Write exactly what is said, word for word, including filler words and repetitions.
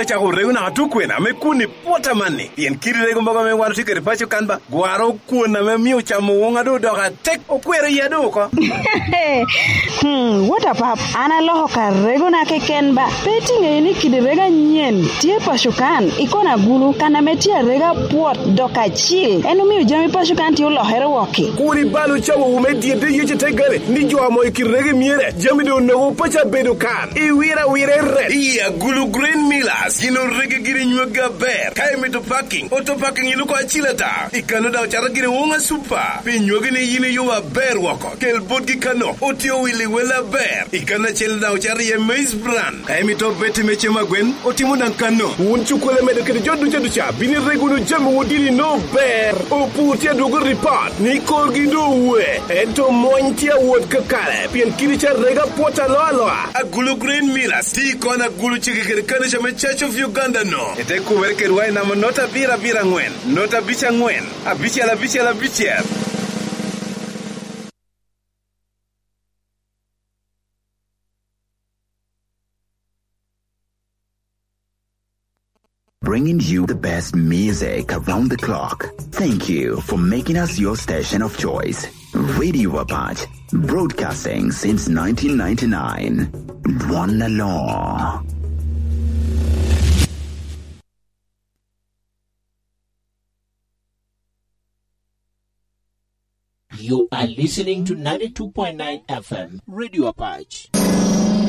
me cha urego na tu kwena me kuni pota mani yen kiri rego mboga me waru tikere pacho kanba gwaro kuna me miu cha muunga do doga tek okwere yedo ko hmm what up ana loho ka rego na ke kenba peti ngeni kidirega nyen tie pashukan ikona gulu kana metia rega pot doka chill enu miu jami pashukan ti ulo hero woki kuri balu chawo umedie de yeche tegere ni jo amo ikirege miere jami do no pacha bedo kan iwira wire red iya gulu green millers ino rege giri nywaga ber kai meto parking auto parking iluko achilata ikano da chara giri wonga super pinywoge ne yine yuwa ber wako kel bodgi kano otio wili wela ber ikana chel da chara ye maize brand kai meto beti meche magwen otimu dan kano unchukole medo kede jodu jodu cha bini regu no jamu wodiri no ber oputia dogo report ni korgi do we ento montia wod kakale pien kiri cha rega pota loa a gulu green millers ti kona gulu chike kede kane chame Church of Uganda no ete kuwere kerwai na nota bira bira ngwen nota bicha ngwen a bicha la bicha la bicha. Bringing you the best music around the clock. Thank you for making us your station of choice. Radio Apache, broadcasting since nineteen ninety-nine. One law. You are listening to ninety-two point nine F M, Radio Apache.